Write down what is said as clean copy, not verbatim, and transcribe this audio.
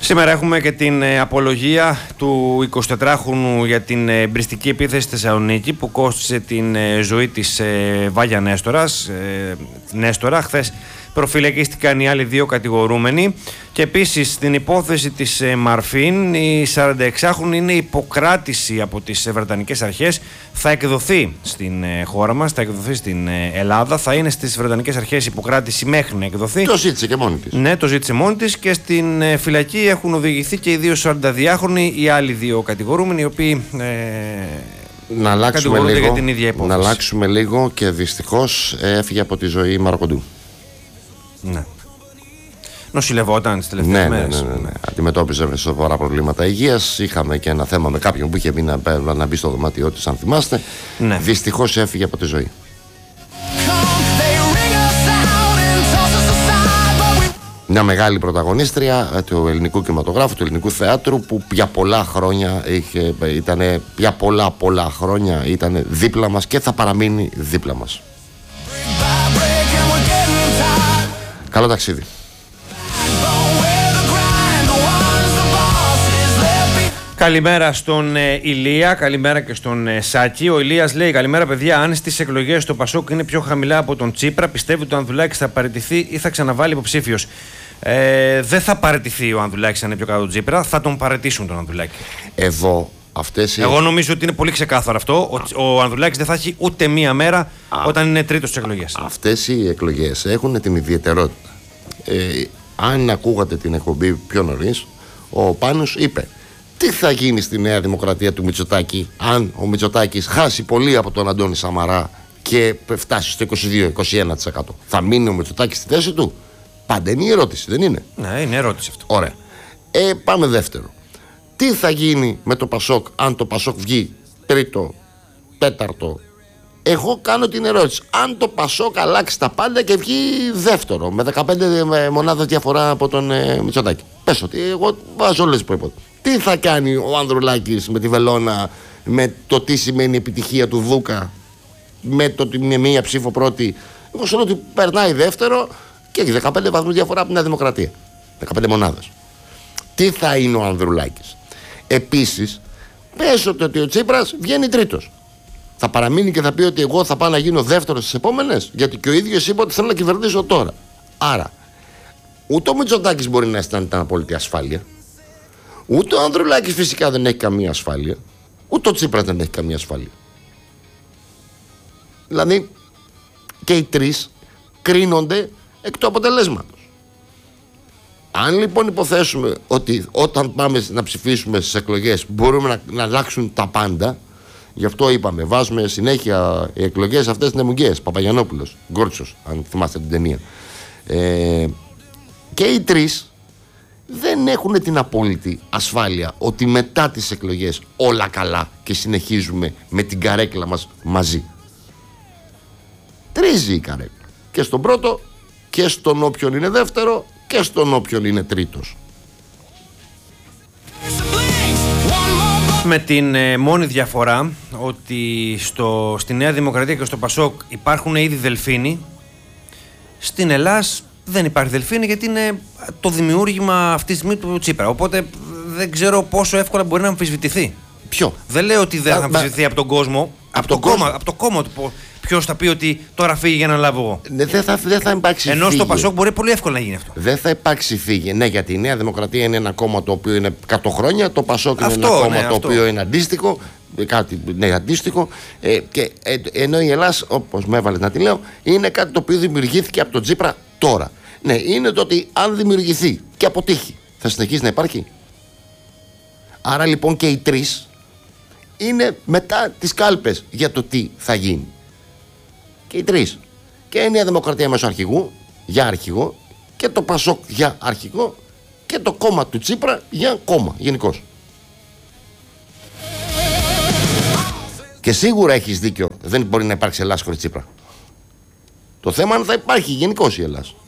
Σήμερα έχουμε και την απολογία του 24χρονου για την εμπριστική επίθεση στη Θεσσαλονίκη που κόστησε την ζωή της Βάγια Νέστορα. Χθες προφυλακίστηκαν οι άλλοι δύο κατηγορούμενοι και επίσης στην υπόθεση της Μαρφίν η 46χρονη είναι υποκράτηση από τις βρετανικές αρχές. Θα εκδοθεί στην χώρα μας, θα εκδοθεί στην Ελλάδα, θα είναι στις βρετανικές αρχές υποκράτηση μέχρι να εκδοθεί. Το ζήτησε και μόνη της. Ναι, το ζήτησε μόνη της και στην φυλακή έχουν οδηγηθεί και οι δύο 42χρονοι, οι άλλοι δύο κατηγορούμενοι, οι οποίοι κατηγορούνται για την ίδια υπόθεση. Να αλλάξουμε λίγο και δυστυχώς έφυγε από τη ζωή η Μαρακοντού. Ναι. Νοσηλευόταν τις τελευταίες μέρες. Ναι. Αντιμετώπιζε σοβαρά προβλήματα υγείας. Είχαμε και ένα θέμα με κάποιον που είχε μπει να μπει στο δωμάτιό της, αν θυμάστε. Ναι. Δυστυχώς έφυγε από τη ζωή. Μια μεγάλη πρωταγωνίστρια του ελληνικού κινηματογράφου, του ελληνικού θεάτρου, που για πολλά χρόνια ήταν δίπλα μας και θα παραμείνει δίπλα μας. Καλό ταξίδι. Καλημέρα στον Ηλία, καλημέρα και στον Σάκη. Ο Ηλίας λέει: καλημέρα, παιδιά. Αν στις εκλογές το Πασόκ είναι πιο χαμηλά από τον Τσίπρα, πιστεύει ότι ο Ανδρουλάκης θα παραιτηθεί ή θα ξαναβάλει υποψήφιος? Δεν θα παραιτηθεί ο Ανδρουλάκης αν είναι πιο κάτω τον Τσίπρα, θα τον παραιτήσουν τον Ανδρουλάκη. Εγώ νομίζω ότι είναι πολύ ξεκάθαρο αυτό. Ο Ανδρουλάκης δεν θα έχει ούτε μία μέρα όταν είναι τρίτος στις εκλογές. Αυτές οι εκλογές έχουν την ιδιαιτερότητα. Αν ακούγατε την εκπομπή πιο νωρίς, ο Πάνος είπε: τι θα γίνει στη Νέα Δημοκρατία του Μητσοτάκη αν ο Μητσοτάκης χάσει πολύ από τον Αντώνη Σαμαρά και φτάσει στο 22-21%? Θα μείνει ο Μητσοτάκης στη θέση του? Πάντα είναι η ερώτηση, δεν είναι? Ναι, είναι ερώτηση αυτό. Ωραία. Πάμε δεύτερο. Τι θα γίνει με το Πασόκ αν το Πασόκ βγει τρίτο, τέταρτο? Εγώ κάνω την ερώτηση: αν το Πασόκ αλλάξει τα πάντα και βγει δεύτερο με 15 μονάδες διαφορά από τον Μητσοτάκη, πες ότι εγώ βάζω όλες τις προϋποθέσεις, τι θα κάνει ο Ανδρουλάκης με τη Βελώνα, με το τι σημαίνει επιτυχία του Δούκα, με το ότι είναι μία ψήφο πρώτη? Εγώ σου λέω ότι περνάει δεύτερο και έχει 15 βαθμούς διαφορά από την Νέα Δημοκρατία, 15 μονάδες. Τι θα είναι ο Ανδρουλάκης? Επίσης, πες ότι ο Τσίπρας βγαίνει τρίτος, θα παραμείνει και θα πει ότι εγώ θα πάω να γίνω δεύτερος στις επόμενες? Γιατί και ο ίδιος είπε ότι θέλω να κυβερνήσω τώρα. Άρα, ούτε ο Μητσοτάκης μπορεί να αισθάνεται απόλυτη ασφάλεια, ούτε ο Ανδρουλάκης φυσικά δεν έχει καμία ασφάλεια, ούτε ο Τσίπρας δεν έχει καμία ασφάλεια. Δηλαδή, και οι τρεις κρίνονται εκ του αποτελέσματος. Αν λοιπόν υποθέσουμε ότι όταν πάμε να ψηφίσουμε στις εκλογές μπορούμε να αλλάξουν τα πάντα, γι' αυτό είπαμε, βάζουμε συνέχεια οι εκλογές αυτές είναι μουγγές. Παπαγιαννόπουλος, Γκόρτσος, αν θυμάστε την ταινία. Και οι τρεις δεν έχουν την απόλυτη ασφάλεια ότι μετά τις εκλογές όλα καλά και συνεχίζουμε με την καρέκλα μας μαζί. Τρίζει η καρέκλα. Και στον πρώτο και στον όποιον είναι δεύτερο και στον όποιον είναι τρίτος. Με την μόνη διαφορά ότι στη Νέα Δημοκρατία και στο Πασόκ υπάρχουν ήδη δελφίνοι. Στην Ελλάς δεν υπάρχει δελφίνη γιατί είναι το δημιούργημα αυτή τη στιγμή του Τσίπρα. Οπότε δεν ξέρω πόσο εύκολα μπορεί να αμφισβητηθεί. Ποιο? Δεν λέω ότι δεν θα αμφισβητηθεί από τον κόσμο. Από το κόμμα του. Ποιος θα πει ότι τώρα φύγει για να λάβω εγώ? Δεν θα υπάρξει. Ενώ στο Πασόκ μπορεί πολύ εύκολα να γίνει αυτό. Δεν θα υπάρξει φύγη. Ναι, γιατί η Νέα Δημοκρατία είναι ένα κόμμα το οποίο είναι 100 χρόνια. Το Πασόκ είναι ένα κόμμα το οποίο είναι αντίστοιχο. Κάτι αντίστοιχο. Ενώ η Ελλάς, όπως με έβαλες να τη λέω, είναι κάτι το οποίο δημιουργήθηκε από τον Τσίπρα τώρα. Ναι, είναι το ότι αν δημιουργηθεί και αποτύχει, θα συνεχίσει να υπάρχει. Άρα λοιπόν και οι τρεις είναι μετά τις κάλπες για το τι θα γίνει. Και οι τρεις. Και η Νέα Δημοκρατία μέσω αρχηγού για αρχηγό, και το Πασόκ για αρχηγό, και το κόμμα του Τσίπρα για κόμμα γενικώς. Και σίγουρα έχεις δίκιο, δεν μπορεί να υπάρξει Ελλάς χωρίς Τσίπρα. Το θέμα είναι αν θα υπάρχει γενικώς η Ελλάς.